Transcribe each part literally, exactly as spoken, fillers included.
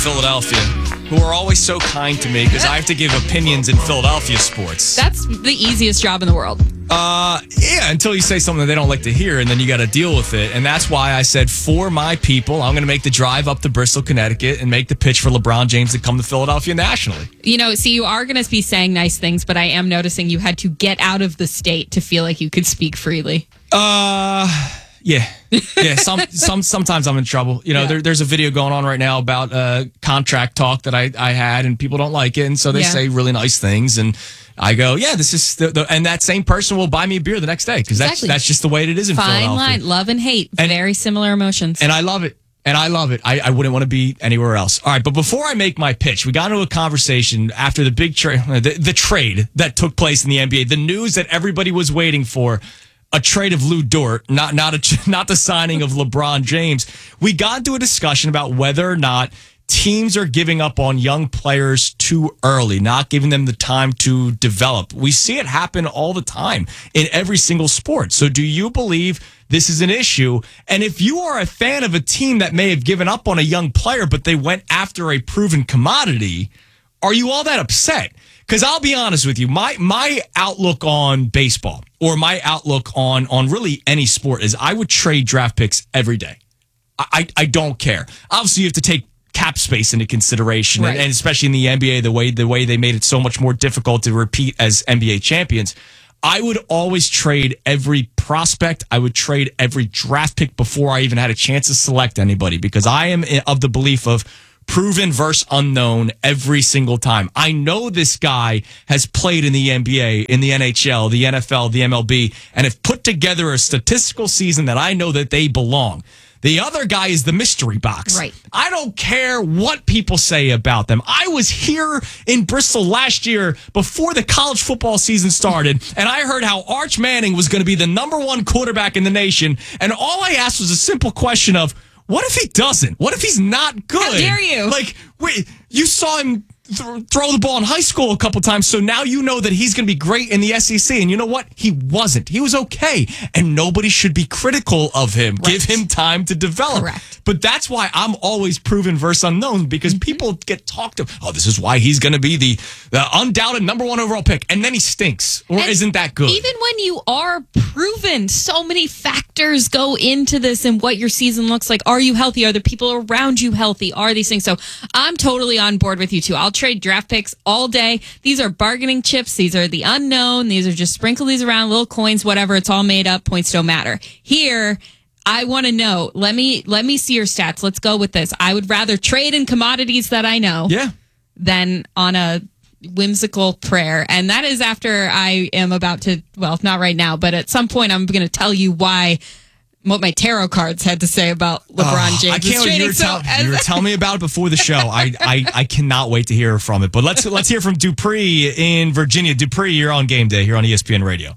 Philadelphia, who are always so kind to me because I have to give opinions in Philadelphia sports. That's the easiest job in the world. Uh, yeah, until you say something they don't like to hear, and then you got to deal with it. And that's why I said, for my people, I'm going to make the drive up to Bristol, Connecticut, and make the pitch for LeBron James to come to Philadelphia nationally. You know, see, you are going to be saying nice things, but I am noticing you had to get out of the state to feel like you could speak freely. Uh, yeah. Yeah, some, some, sometimes I'm in trouble. You know, yeah. there, there's a video going on right now about uh, contract talk that I, I had, and people don't like it, and so they yeah. say really nice things, and I go, yeah, this is, the, the, and that same person will buy me a beer the next day, because exactly. that's, that's just the way it is in Fine Philadelphia. line, love and hate, and, very similar emotions. And I love it. And I love it. I, I wouldn't want to be anywhere else. All right, but before I make my pitch, we got into a conversation after the big trade, the, the trade that took place in the N B A, the news that everybody was waiting for. A trade of Lou Dort, not not a, not the signing of LeBron James. We got into a discussion about whether or not teams are giving up on young players too early, not giving them the time to develop. We see it happen all the time in every single sport. So do you believe this is an issue? And if you are a fan of a team that may have given up on a young player, but they went after a proven commodity, are you all that upset? Because I'll be honest with you, my my outlook on baseball or my outlook on on really any sport is I would trade draft picks every day. I, I, I don't care. Obviously, you have to take cap space into consideration, right. and, and especially in the N B A, the way the way they made it so much more difficult to repeat as N B A champions. I would always trade every prospect. I would trade every draft pick before I even had a chance to select anybody, because I am of the belief of proven versus unknown every single time. I know this guy has played in the N B A, in the N H L, the N F L, the M L B, and have put together a statistical season that I know that they belong. The other guy is the mystery box. Right. I don't care what people say about them. I was here in Bristol last year before the college football season started, and I heard how Arch Manning was going to be the number one quarterback in the nation, and all I asked was a simple question of, what if he doesn't? What if he's not good? How dare you? Like, wait, you saw him th- throw the ball in high school a couple times, so now you know that he's going to be great in the S E C. And you know what? He wasn't. He was okay. And nobody should be critical of him. Right. Give him time to develop. Correct. But that's why I'm always proven versus unknown, because mm-hmm. people get talked to, oh, this is why he's going to be the, the undoubted number one overall pick. And then he stinks. Or and isn't that good? Even when you are proven, so many factors go into this and what your season looks like. Are you healthy? Are the people around you healthy? Are these things? So I'm totally on board with you too. I'll trade draft picks all day. These are bargaining chips. These are the unknown. These are just sprinkle these around, little coins, whatever. It's all made up. Points don't matter. Here, I want to know. Let me let me see your stats. Let's go with this. I would rather trade in commodities that I know yeah. than on a whimsical prayer. And that is after I am about to, well, not right now, but at some point I'm going to tell you why, what my tarot cards had to say about LeBron oh, James. I can't wait. You were, so, tell, as, you were telling me about it before the show. I, I, I cannot wait to hear from it. But let's let's hear from Dupree in Virginia. Dupree, you're on Game Day here on E S P N Radio.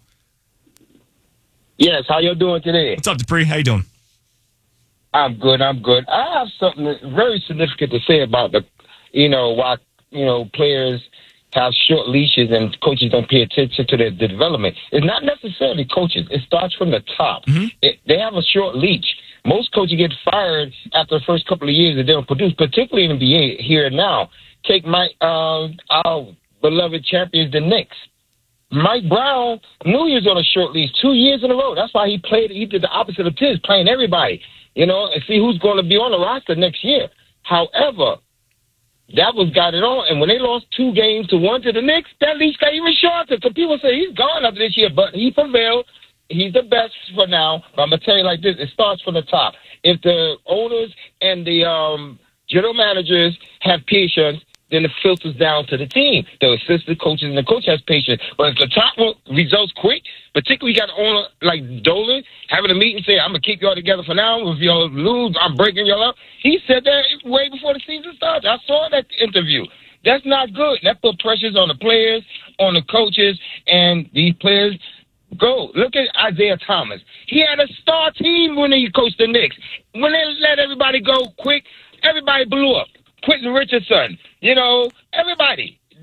Yes, how you doing today? What's up, Dupree? How you doing? I'm good. I'm good. I have something very significant to say about the, you know, why you know players have short leashes and coaches don't pay attention to their development. It's not necessarily coaches. It starts from the top. Mm-hmm. It, they have a short leash. Most coaches get fired after the first couple of years that they don't produce, particularly in the N B A here and now. Take my uh, our beloved champions, the Knicks. Mike Brown knew he was on a short leash two years in a row. That's why he played. He did the opposite of Tiz, playing everybody, you know, and see who's going to be on the roster next year. However, that was got it on, and when they lost two games to one to the Knicks, that leash got even shorter. So people say he's gone after this year, but he prevailed. He's the best for now. But I'm gonna tell you like this: it starts from the top. If the owners and the um, general managers have patience, then it filters down to the team. The assistant coaches and the coach has patience. But if the top results quick, particularly you got an owner like Dolan having a meeting saying, I'm going to keep y'all together for now. If y'all lose, I'm breaking y'all up. He said that way before the season started. I saw that interview. That's not good. That put pressures on the players, on the coaches, and these players go. Look at Isaiah Thomas. He had a star team when he coached the Knicks. When they let everybody go quick, everybody blew up. Quentin Richardson, you know, everybody.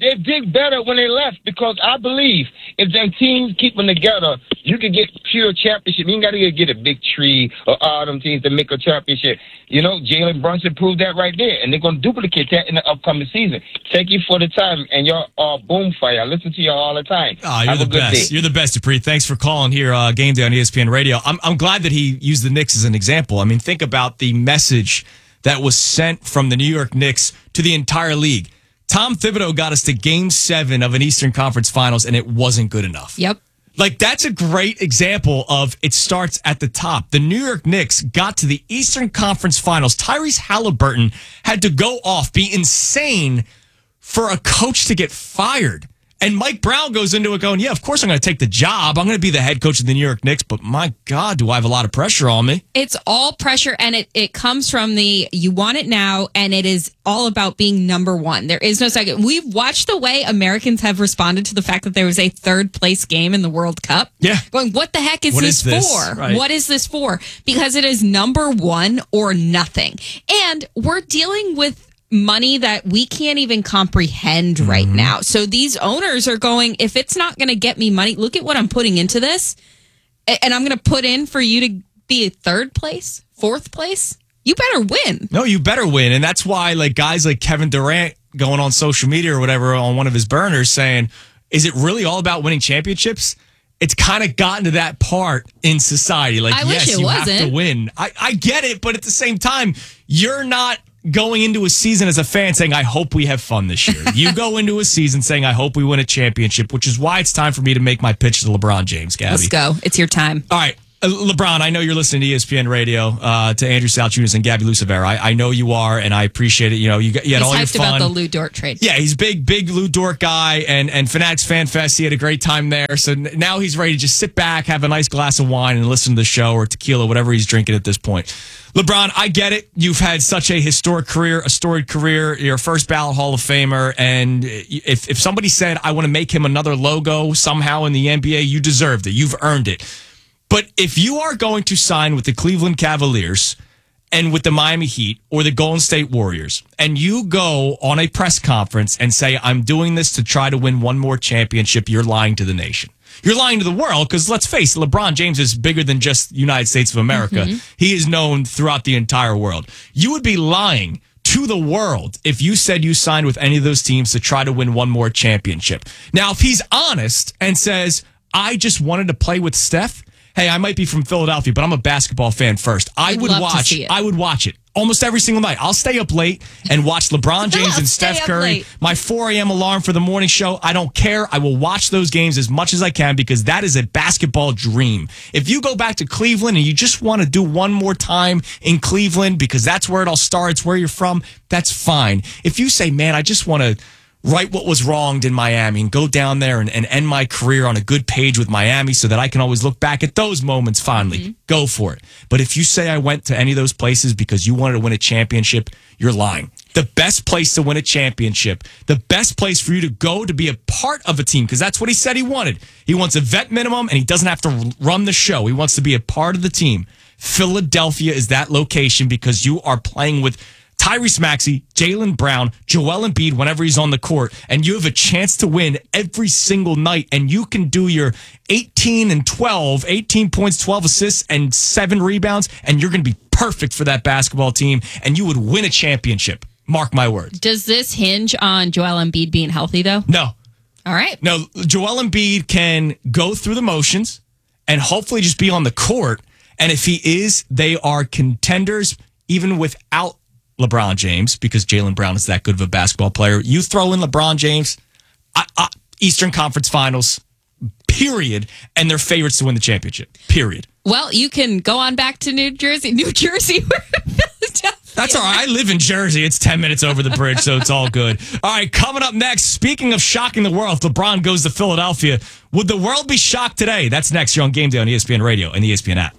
they did better when they left because I believe if their teams keep them together, you can get pure championship. You ain't got to get a big tree or all them teams to make a championship. You know, Jalen Brunson proved that right there, and they're going to duplicate that in the upcoming season. Thank you for the time, and y'all are boom fire. I listen to y'all all the time. Oh, you're Have the a good best. day. You're the best, Dupree. Thanks for calling here, uh, Game Day on E S P N Radio. I'm, I'm glad that he used the Knicks as an example. I mean, think about the message that was sent from the New York Knicks to the entire league. Tom Thibodeau got us to game seven of an Eastern Conference Finals, and it wasn't good enough. Yep. Like, that's a great example of it starts at the top. The New York Knicks got to the Eastern Conference Finals. Tyrese Halliburton had to go off, be insane for a coach to get fired. And Mike Brown goes into it going, yeah, of course I'm going to take the job. I'm going to be the head coach of the New York Knicks, but my God, do I have a lot of pressure on me? It's all pressure, and it, it comes from the you want it now, and it is all about being number one. There is no second. We've watched the way Americans have responded to the fact that there was a third place game in the World Cup. Yeah. Going, what the heck is What this, is this? for? Right. What is this for? Because it is number one or nothing. And we're dealing with money that we can't even comprehend right Mm-hmm. now. So these owners are going, if it's not going to get me money, look at what I'm putting into this. a- And I'm going to put in for you to be third place, fourth place. You better win. No, you better win. And that's why, like, guys like Kevin Durant going on social media or whatever on one of his burners saying, is it really all about winning championships? It's kind of gotten to that part in society. Like, I wish yes, it you have wasn't. to win. I, I get it, but at the same time, you're not going into a season as a fan saying, I hope we have fun this year. You go into a season saying, I hope we win a championship, which is why it's time for me to make my pitch to LeBron James, Gabby. Let's go. It's your time. All right. Uh, LeBron, I know you're listening to E S P N Radio, uh, to Andrew Salchunas and Gabby Lucevera. I, I know you are, and I appreciate it. You know, you, got- you had He's all your hyped fun. about the Lou Dort trade. Yeah, he's big, big Lou Dort guy, and, and Fanatics Fan Fest. He had a great time there. So n- now he's ready to just sit back, have a nice glass of wine, and listen to the show or tequila, whatever he's drinking at this point. LeBron, I get it. You've had such a historic career, a storied career. You're a first ballot Hall of Famer. And if, if somebody said, I want to make him another logo somehow in the N B A, you deserved it. You've earned it. But if you are going to sign with the Cleveland Cavaliers and with the Miami Heat or the Golden State Warriors, and you go on a press conference and say, I'm doing this to try to win one more championship, you're lying to the nation. You're lying to the world because, let's face it, LeBron James is bigger than just the United States of America. Mm-hmm. He is known throughout the entire world. You would be lying to the world if you said you signed with any of those teams to try to win one more championship. Now, if he's honest and says, I just wanted to play with Steph, hey, I might be from Philadelphia, but I'm a basketball fan first. I I'd would love to watch see it. I would watch it almost every single night. I'll stay up late and watch LeBron James I'll and stay Steph up Curry. late. My four a.m. alarm for the morning show. I don't care. I will watch those games as much as I can because that is a basketball dream. If you go back to Cleveland and you just want to do one more time in Cleveland because that's where it all starts, where you're from, that's fine. If you say, man, I just want to right what was wronged in Miami and go down there and, and end my career on a good page with Miami so that I can always look back at those moments fondly. Mm-hmm. Go for it. But if you say I went to any of those places because you wanted to win a championship, you're lying. The best place to win a championship, the best place for you to go to be a part of a team, because that's what he said he wanted. He wants a vet minimum and he doesn't have to run the show. He wants to be a part of the team. Philadelphia is that location because you are playing with Tyrese Maxey, Jaylen Brown, Joel Embiid whenever he's on the court, and you have a chance to win every single night, and you can do your eighteen and twelve, eighteen points, twelve assists, and seven rebounds, and you're going to be perfect for that basketball team, and you would win a championship. Mark my words. Does this hinge on Joel Embiid being healthy, though? No. All right. No, Joel Embiid can go through the motions and hopefully just be on the court, and if he is, they are contenders even without LeBron James, because Jaylen Brown is that good of a basketball player. You throw in LeBron James, I, I, Eastern Conference Finals, period, and they're favorites to win the championship, period. Well, you can go on back to New Jersey. New Jersey, Philadelphia. That's all right. I live in Jersey. It's ten minutes over the bridge, so it's all good. All right, coming up next, speaking of shocking the world, if LeBron goes to Philadelphia, would the world be shocked today? That's next here on Game Day on E S P N Radio and the E S P N app.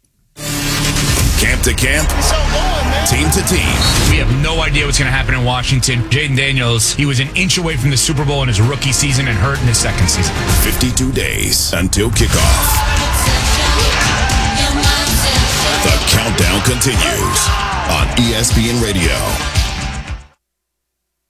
Camp to camp, team to team. We have no idea what's going to happen in Washington. Jaden Daniels, he was an inch away from the Super Bowl in his rookie season and hurt in his second season. fifty-two days until kickoff. The countdown continues on E S P N Radio.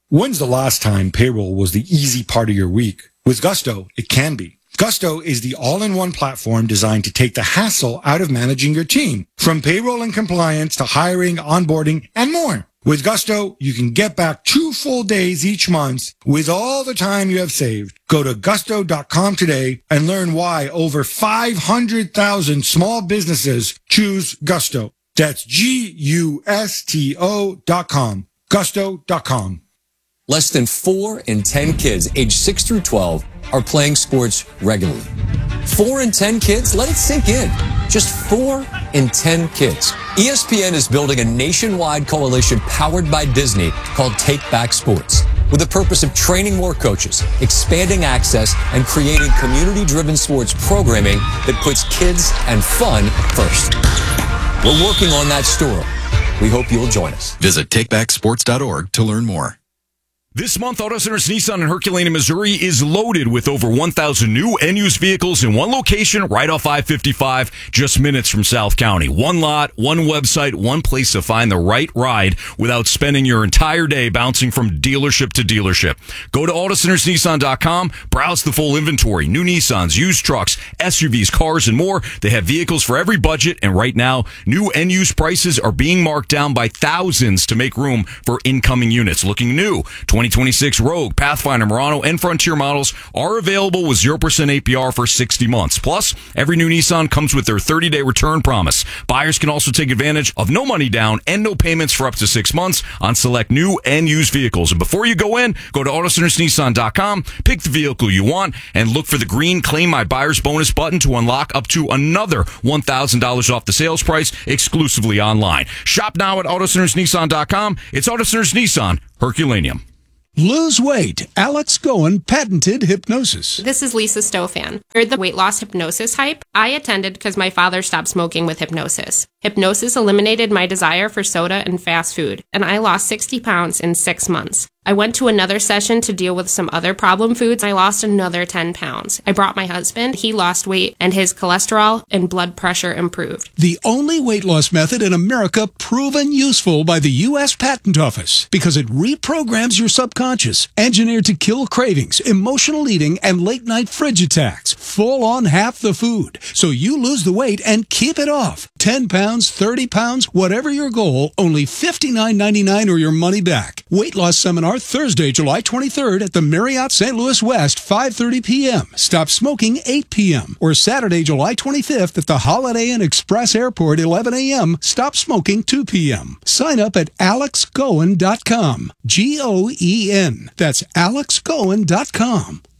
When's the last time payroll was the easy part of your week? With Gusto, it can be. Gusto is the all-in-one platform designed to take the hassle out of managing your team, from payroll and compliance to hiring, onboarding, and more. With Gusto, you can get back two full days each month with all the time you have saved. Go to gusto dot com today and learn why over five hundred thousand small businesses choose Gusto. That's G U S T O dot com. gusto dot com. Less than four in ten kids aged six through twelve are playing sports regularly. Four in ten kids? Let it sink in. Just four in ten kids. E S P N is building a nationwide coalition powered by Disney called Take Back Sports, with the purpose of training more coaches, expanding access, and creating community-driven sports programming that puts kids and fun first. We're working on that story. We hope you'll join us. Visit take back sports dot org to learn more. This month, Auto Centers Nissan in Herculaneum, Missouri is loaded with over one thousand new and used vehicles in one location right off I fifty-five, just minutes from South County. One lot, one website, one place to find the right ride without spending your entire day bouncing from dealership to dealership. Go to auto centers nissan dot com, browse the full inventory, new Nissans, used trucks, S U Vs, cars, and more. They have vehicles for every budget, and right now, new and used prices are being marked down by thousands to make room for incoming units. Looking new, twenty twenty-six Rogue, Pathfinder, Murano, and Frontier models are available with zero percent A P R for sixty months. Plus, every new Nissan comes with their thirty-day return promise. Buyers can also take advantage of no money down and no payments for up to six months on select new and used vehicles. And before you go in, go to auto centers nissan dot com, pick the vehicle you want, and look for the green Claim My Buyer's Bonus button to unlock up to another one thousand dollars off the sales price exclusively online. Shop now at auto centers nissan dot com. It's Auto Centers Nissan, Herculaneum. Lose weight. Alex Goen patented hypnosis. This is Lisa Stofan. Heard the weight loss hypnosis hype? I attended because my father stopped smoking with hypnosis. Hypnosis eliminated my desire for soda and fast food, and I lost sixty pounds in six months. I went to another session to deal with some other problem foods. I lost another ten pounds. I brought my husband. He lost weight, and his cholesterol and blood pressure improved. The only weight loss method in America proven useful by the U S Patent Office because it reprograms your subconscious, engineered to kill cravings, emotional eating, and late-night fridge attacks. Full on half the food, so you lose the weight and keep it off. ten pounds, thirty pounds, whatever your goal, only fifty-nine ninety-nine or your money back. Weight loss seminar Thursday, July twenty-third at the Marriott Saint Louis West, five thirty p.m. Stop smoking, eight p.m. Or Saturday, July twenty-fifth at the Holiday Inn Express Airport, eleven a.m. Stop smoking, two p.m. Sign up at alex goen dot com. G O E N. That's alex goen dot com.